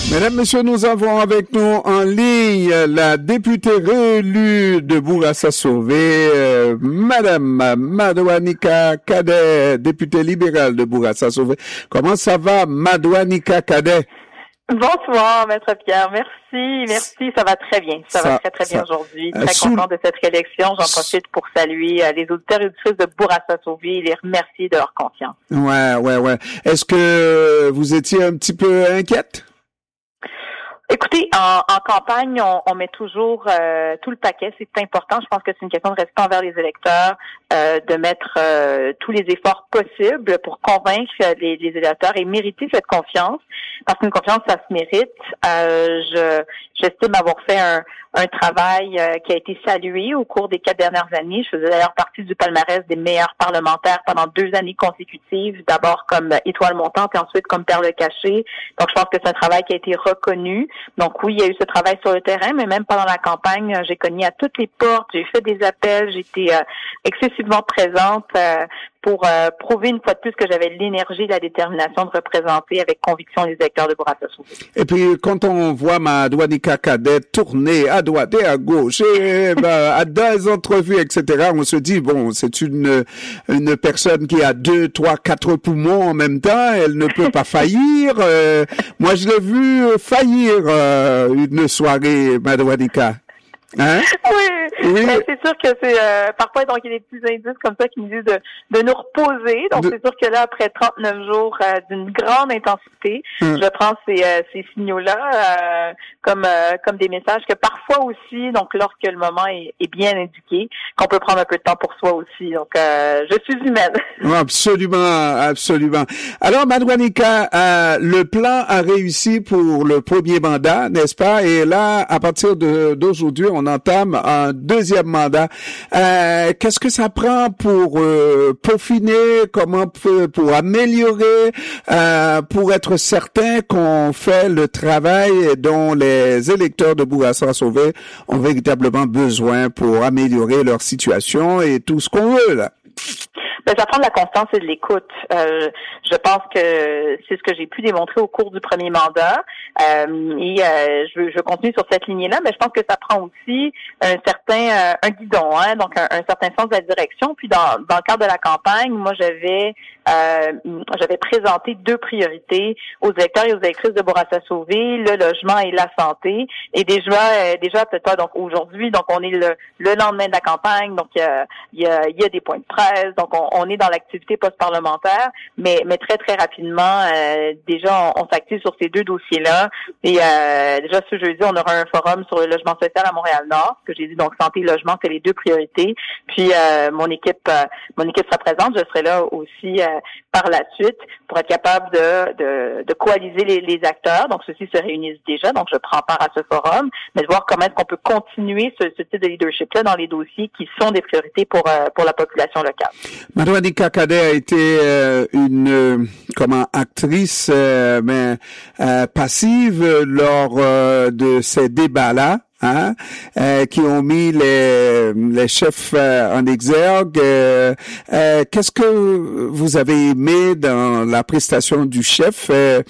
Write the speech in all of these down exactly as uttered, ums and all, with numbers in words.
Mesdames, Messieurs, nous avons avec nous en ligne la députée réélue de Bourassa-Sauvé, euh, Madame Madouanika Cadet, députée libérale de Bourassa-Sauvé. Comment ça va, Madouanika Cadet? Bonsoir, Maître Pierre. Merci, merci. Ça va très bien. Ça, ça va très, très bien ça, aujourd'hui. Très sous... content de cette réélection. J'en profite pour saluer les auditeurs et auditrices de Bourassa-Sauvé et les remercier de leur confiance. Ouais, ouais, ouais. Est-ce que vous étiez un petit peu inquiète? Écoutez, en, en campagne, on, on met toujours euh, tout le paquet. C'est important. Je pense que c'est une question de respect envers les électeurs, euh, de mettre euh, tous les efforts possibles pour convaincre les, les électeurs et mériter cette confiance. Parce qu'une confiance, ça se mérite. Euh, je j'estime avoir fait un, un travail euh, qui a été salué au cours des quatre dernières années. Je faisais d'ailleurs partie du palmarès des meilleurs parlementaires pendant deux années consécutives, d'abord comme étoile montante et ensuite comme perle cachée. Donc, je pense que c'est un travail qui a été reconnu. Donc oui, il y a eu ce travail sur le terrain, mais même pendant la campagne, j'ai cogné à toutes les portes, j'ai fait des appels, j'étais euh, excessivement présente euh, pour euh, prouver une fois de plus que j'avais l'énergie et la détermination de représenter avec conviction les électeurs de Bourassa-Sauvé. Et puis, quand on voit Madouanika Cadet tourner à droite et à gauche, et ben, à des entrevues, et cetera, on se dit, bon, c'est une une personne qui a deux, trois, quatre poumons en même temps, elle ne peut pas faillir. Euh, moi, je l'ai vu faillir euh, une soirée, Madouanika. Hein? Oui, oui. Mais c'est sûr que c'est euh, parfois donc il y a des petits indices comme ça qui nous disent de, de nous reposer. Donc de... c'est sûr que là après trente-neuf jours euh, d'une grande intensité, hum. je prends ces, euh, ces signaux-là euh, comme euh, comme des messages que parfois aussi, donc lorsque le moment est, est bien indiqué, qu'on peut prendre un peu de temps pour soi aussi. Donc euh, je suis humaine. Absolument, absolument. Alors Madouanika, euh, le plan a réussi pour le premier mandat, n'est-ce pas? Et là, à partir de d'aujourd'hui, on on entame un deuxième mandat. Euh, qu'est-ce que ça prend pour euh, peaufiner, comment pour, pour améliorer, euh, pour être certain qu'on fait le travail dont les électeurs de Bourassa-Sauvé ont véritablement besoin pour améliorer leur situation et tout ce qu'on veut là? Ben, ça prend de la constance et de l'écoute. Euh, je pense que c'est ce que j'ai pu démontrer au cours du premier mandat. Euh, et euh, je, veux, je veux continuer sur cette lignée-là, mais je pense que ça prend aussi un certain euh, un guidon, hein, donc un, un certain sens de la direction. Puis dans, dans le cadre de la campagne, moi j'avais euh, j'avais présenté deux priorités aux électeurs et aux électrices de Bourassa-Sauvé, le logement et la santé. Et déjà, euh, déjà peut-être donc aujourd'hui, donc on est le, le lendemain de la campagne, donc il y a, il y a, il y a des points de presse, donc on, on est dans l'activité post-parlementaire, mais, mais très, très rapidement, euh, déjà, on, on s'active sur ces deux dossiers-là. Et euh, déjà, ce jeudi, on aura un forum sur le logement social à Montréal-Nord, ce que j'ai dit, donc santé et logement, c'est les deux priorités. Puis, euh, mon équipe euh, mon équipe sera présente, je serai là aussi euh, par la suite pour être capable de, de, de coaliser les, les acteurs. Donc, ceux-ci se réunissent déjà, donc je prends part à ce forum, mais de voir comment est-ce qu'on peut continuer ce, ce type de leadership-là dans les dossiers qui sont des priorités pour, euh, pour la population locale. Madouanika Cadet a été euh, une euh, comment actrice euh, mais euh, passive lors euh, de ces débats-là. Hein, euh, qui ont mis les, les chefs euh, en exergue. Euh, euh, qu'est-ce que vous avez aimé dans la prestation du chef? Euh,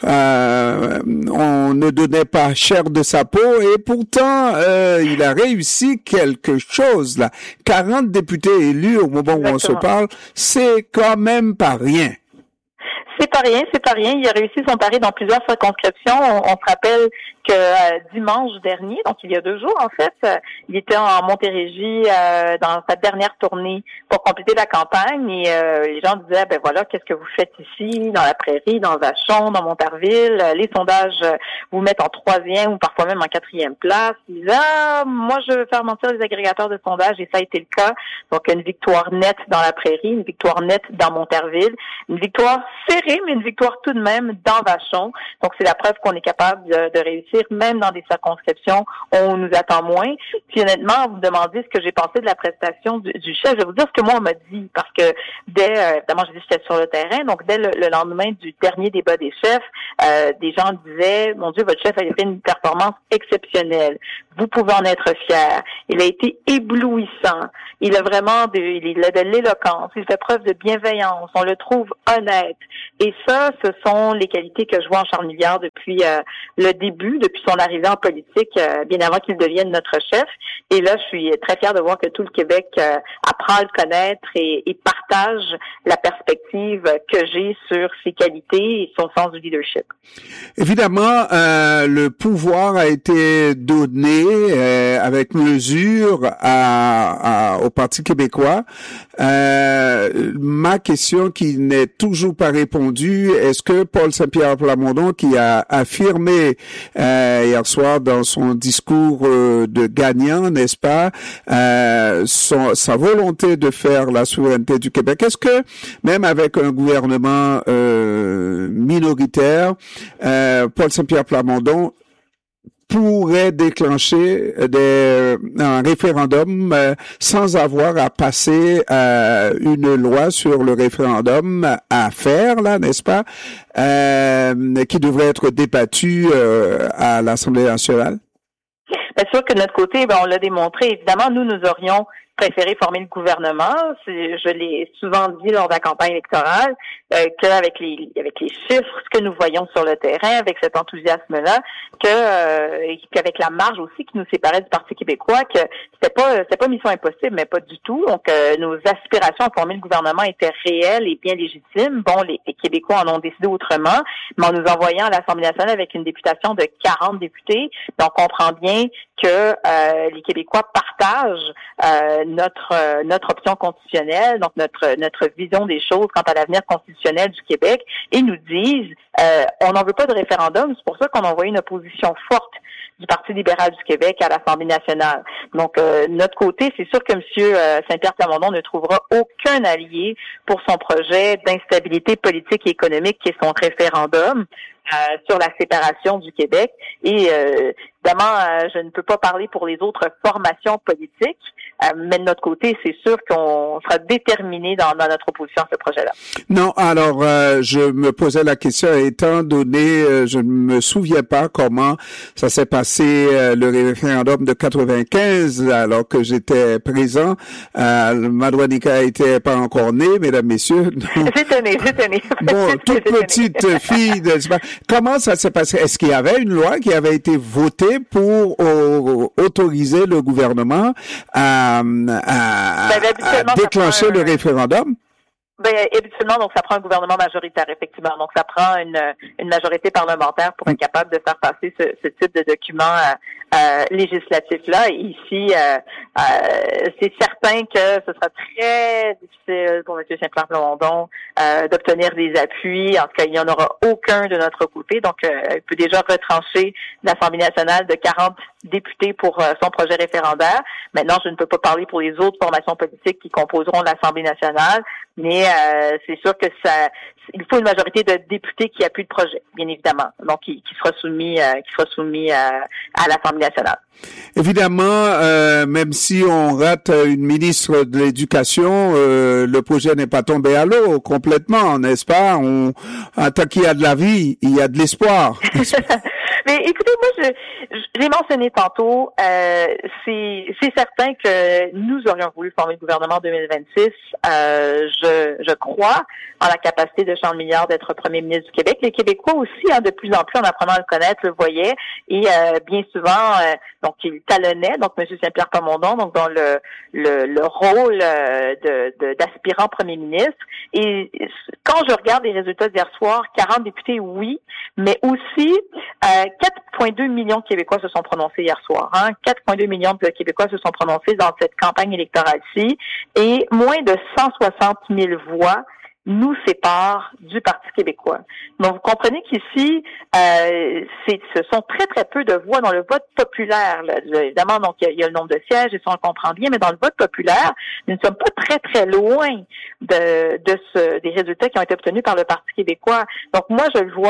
euh, on ne donnait pas cher de sa peau et pourtant, euh, il a réussi quelque chose là. quarante députés élus au moment Exactement. Où on se parle, c'est quand même pas rien. C'est pas rien, c'est pas rien. Il a réussi son pari dans plusieurs circonscriptions. On, on se rappelle que euh, dimanche dernier, donc il y a deux jours en fait, euh, il était en Montérégie euh, dans sa dernière tournée pour compléter la campagne et euh, les gens disaient ben voilà, qu'est-ce que vous faites ici, dans la Prairie, dans Vachon, dans Montarville, les sondages euh, vous mettent en troisième ou parfois même en quatrième place. Ils disaient ah, moi je veux faire mentir les agrégateurs de sondages et ça a été le cas. Donc une victoire nette dans la Prairie, une victoire nette dans Montarville, une victoire serrée mais une victoire tout de même dans Vachon. Donc c'est la preuve qu'on est capable de, de réussir réussir, même dans des circonscriptions où on nous attend moins. Puis honnêtement, vous me demandez ce que j'ai pensé de la prestation du, du chef. Je vais vous dire ce que moi on m'a dit, parce que dès, euh, évidemment, j'ai dit que j'étais sur le terrain, donc dès le, le lendemain du dernier débat des chefs, euh, des gens disaient, mon Dieu, votre chef a fait une performance exceptionnelle. Vous pouvez en être fier. Il a été éblouissant. Il a vraiment de, il a de l'éloquence. Il fait preuve de bienveillance. On le trouve honnête. Et ça, ce sont les qualités que je vois en Charles Milliard depuis euh, le début, depuis son arrivée en politique, euh, bien avant qu'il devienne notre chef. Et là, je suis très fière de voir que tout le Québec euh, apprend à le connaître et, et partage la perspective que j'ai sur ses qualités et son sens du leadership. Évidemment, euh, le pouvoir a été donné euh, avec mesure à, à, au Parti québécois. Euh, ma question qui n'est toujours pas répondue, est-ce que Paul Saint-Pierre Plamondon, qui a affirmé euh, hier soir dans son discours euh, de gagnant, n'est-ce pas, euh, son, sa volonté de faire la souveraineté du Québec, est-ce que même avec un gouvernement euh, minoritaire, euh, Paul Saint-Pierre Plamondon pourrait déclencher des, un référendum euh, sans avoir à passer euh, une loi sur le référendum à faire, là, n'est-ce pas, euh, qui devrait être débattue euh, à l'Assemblée nationale? Bien sûr que de notre côté, ben, on l'a démontré. Évidemment, nous, nous aurions préféré former le gouvernement. C'est, je l'ai souvent dit lors de la campagne électorale, euh, qu'avec les avec les chiffres, ce que nous voyons sur le terrain, avec cet enthousiasme-là, que euh, qu'avec la marge aussi qui nous séparait du Parti québécois, que c'était pas c'était pas mission impossible, mais pas du tout. Donc euh, nos aspirations à former le gouvernement étaient réelles et bien légitimes. Bon, les, les Québécois en ont décidé autrement, mais en nous envoyant à l'Assemblée nationale avec une députation de quarante députés, donc on comprend bien que euh, les Québécois partagent euh, notre euh, notre option constitutionnelle, donc notre notre vision des choses quant à l'avenir constitutionnel du Québec, et nous disent euh, on n'en veut pas de référendum. C'est pour ça qu'on a envoyé une opposition forte du Parti libéral du Québec à l'Assemblée nationale. Donc, euh, notre côté, c'est sûr que M. Euh, Saint-Pierre Plamondon ne trouvera aucun allié pour son projet d'instabilité politique et économique qui est son référendum euh, sur la séparation du Québec. Et euh, évidemment, euh, je ne peux pas parler pour les autres formations politiques, euh, mais de notre côté, c'est sûr qu'on sera déterminé dans, dans notre opposition à ce projet-là. Non, alors, euh, je me posais la question, étant donné, euh, je ne me souviens pas comment ça s'est passé, euh, le référendum de quatre-vingt-quinze, alors que j'étais présent. Euh, Madouanika était pas encore née, mesdames, messieurs. J'étais née, j'étais née. Bon, toute petite fille, de... comment ça s'est passé? Est-ce qu'il y avait une loi qui avait été votée pour euh, autoriser le gouvernement à, à, à déclencher le référendum? Ben, habituellement, donc, ça prend un gouvernement majoritaire, effectivement. Donc, ça prend une, une majorité parlementaire pour être capable de faire passer ce, ce type de document euh, euh, législatif-là. Et ici, euh, euh, c'est certain que ce sera très difficile pour M. Saint-Pierre Plamondon euh, d'obtenir des appuis. En tout cas, il n'y en aura aucun de notre côté. Donc, euh, il peut déjà retrancher l'Assemblée nationale de quarante députés pour euh, son projet référendaire. Maintenant, je ne peux pas parler pour les autres formations politiques qui composeront l'Assemblée nationale, mais euh, c'est sûr que ça, il faut une majorité de députés qui appuient le projet, bien évidemment, donc qui, qui sera soumis, euh, qui sera soumis à, à l'Assemblée nationale. Évidemment, euh, même si on rate une ministre de l'Éducation, euh, le projet n'est pas tombé à l'eau complètement, n'est-ce pas? On, tant qu'il y a de la vie, il y a de l'espoir. Mais écoutez, moi, je, je l'ai mentionné tantôt, euh, c'est, c'est certain que nous aurions voulu former le gouvernement en deux mille vingt-six. Euh, je, je crois en la capacité de Charles Milliard d'être premier ministre du Québec. Les Québécois aussi, hein, de plus en plus, en apprenant à le connaître, le voyaient. Et euh, bien souvent, euh, donc il talonnait, donc M. Saint-Pierre Plamondon, donc dans le le, le rôle euh, de, de d'aspirant premier ministre. Et quand je regarde les résultats d'hier soir, quarante députés, oui, mais aussi euh, quatre virgule deux millions de Québécois se sont prononcés hier soir. Hein? quatre virgule deux millions de Québécois se sont prononcés dans cette campagne électorale-ci, et moins de cent soixante mille voix nous séparent du Parti québécois. Donc, vous comprenez qu'ici, euh, c'est, ce sont très, très peu de voix dans le vote populaire. Là. Évidemment, donc, il y, y a le nombre de sièges, et ça, on le comprend bien, mais dans le vote populaire, nous ne sommes pas très, très loin de, de ce, des résultats qui ont été obtenus par le Parti québécois. Donc, moi, je le vois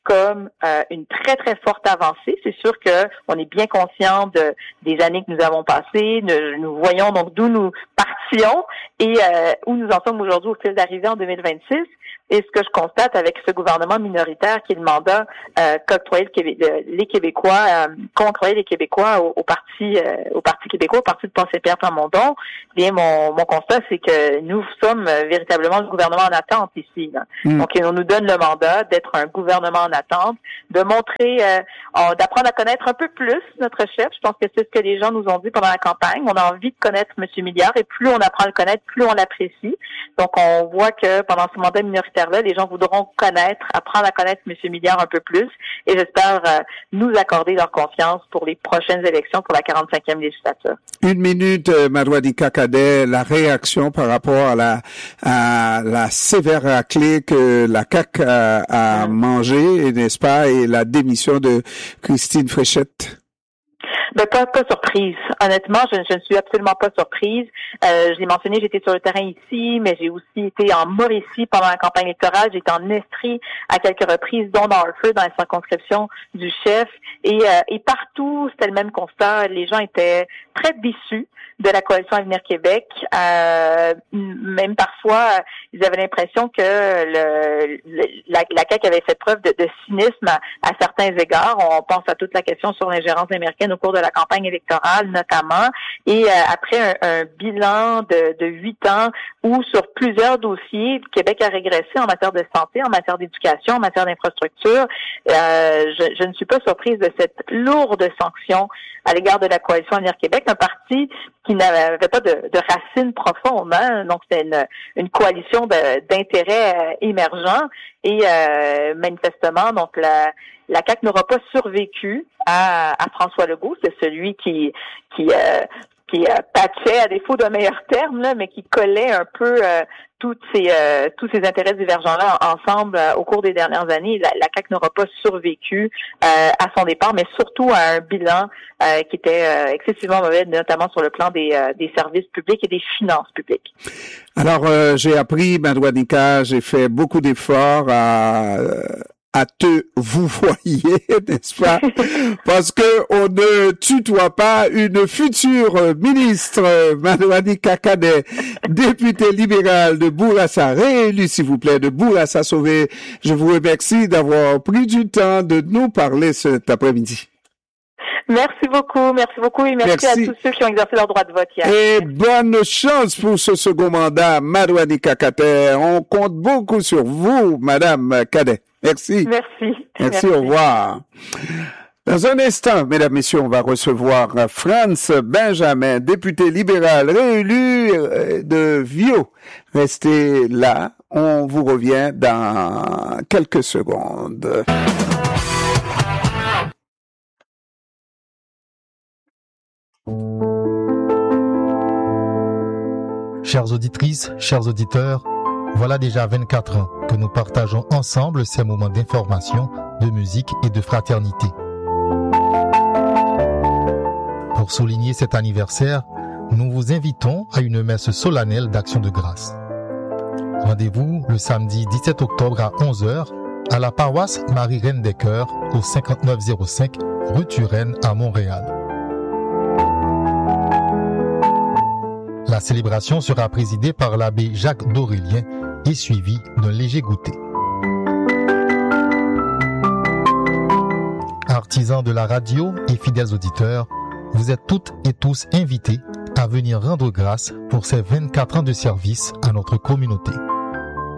comme euh, une très, très forte avancée. C'est sûr que on est bien conscient de, des années que nous avons passées. Nous, nous voyons donc d'où nous partions et euh, où nous en sommes aujourd'hui au fil d'arrivée en deux mille vingt-six. Et ce que je constate avec ce gouvernement minoritaire qui est le mandat euh, qu'octroyaient les Québécois, euh, qu'ont octroyé les Québécois au, au parti, euh, au parti québécois, au parti de Paul Saint-Pierre Plamondon, bien mon, mon constat c'est que nous sommes véritablement le gouvernement en attente ici. Là. Mm. Donc on nous donne le mandat d'être un gouvernement en attente, de montrer, euh, d'apprendre à connaître un peu plus notre chef. Je pense que c'est ce que les gens nous ont dit pendant la campagne. On a envie de connaître M. Milliard et plus on apprend à le connaître, plus on l'apprécie. Donc on voit que pendant ce mandat minoritaire là, les gens voudront connaître, apprendre à connaître M. Milliard un peu plus et j'espère euh, nous accorder leur confiance pour les prochaines élections pour la quarante-cinquième législature. Une minute, euh, Madoua-Nika Cadet, la réaction par rapport à la, à la sévère raclée que la C A Q a, a mmh. mangée, n'est-ce pas, et la démission de Christine Fréchette. Ben, pas, pas surprise. Honnêtement, je, je ne suis absolument pas surprise. Euh, je l'ai mentionné, j'étais sur le terrain ici, mais j'ai aussi été en Mauricie pendant la campagne électorale. J'ai été en Estrie à quelques reprises, dont dans Hartford, dans la circonscription du chef. Et, euh, et partout, c'était le même constat. Les gens étaient très déçus de la coalition Avenir Québec. Euh, même parfois, ils avaient l'impression que le, le la, la C A Q avait fait preuve de, de cynisme à, à certains égards. On pense à toute la question sur l'ingérence américaine au cours de la campagne électorale, notamment. Et euh, après un, un bilan de, de huit ans où, sur plusieurs dossiers, Québec a régressé en matière de santé, en matière d'éducation, en matière d'infrastructure, euh, je, je ne suis pas surprise de cette lourde sanction à l'égard de la coalition Avenir Québec, un parti qui n'avait pas de, de racines profondes, hein? Donc c'est une, une coalition de, d'intérêts émergents et euh, manifestement, donc la, la C A Q n'aura pas survécu à, à François Legault, c'est celui qui qui euh, qui euh, patchait à défaut d'un meilleur terme, là, mais qui collait un peu euh, toutes ces, euh, tous ces intérêts divergents-là ensemble euh, au cours des dernières années. La, la C A Q n'aura pas survécu euh, à son départ, mais surtout à un bilan euh, qui était euh, excessivement mauvais, notamment sur le plan des, euh, des services publics et des finances publiques. Alors, euh, j'ai appris, Madoua-Nika, j'ai fait beaucoup d'efforts à... Euh... à te vous voyez, n'est-ce pas? Parce que on ne tutoie pas une future ministre, Madoua-Nika Cadet, députée libérale de Bourassa, réélue, s'il vous plaît, de Bourassa Sauvé. Je vous remercie d'avoir pris du temps de nous parler cet après-midi. Merci beaucoup, merci beaucoup et merci, merci à tous ceux qui ont exercé leur droit de vote hier. Et bonne chance pour ce second mandat, Madoua-Nika Cadet. On compte beaucoup sur vous, Madame Cadet. Merci. Merci. Merci. Merci, au revoir. Dans un instant, mesdames, messieurs, on va recevoir France Benjamin, député libéral réélu de Viau. Restez là, on vous revient dans quelques secondes. Chères auditrices, chers auditeurs, voilà déjà vingt-quatre ans que nous partageons ensemble ces moments d'information, de musique et de fraternité. Pour souligner cet anniversaire, nous vous invitons à une messe solennelle d'action de grâce. Rendez-vous le samedi dix-sept octobre à onze heures à la paroisse Marie-Reine des Cœurs au cinquante-neuf zéro cinq rue Turenne à Montréal. La célébration sera présidée par l'abbé Jacques Dorélien et suivie d'un léger goûter. Artisans de la radio et fidèles auditeurs, vous êtes toutes et tous invités à venir rendre grâce pour ces vingt-quatre ans de service à notre communauté.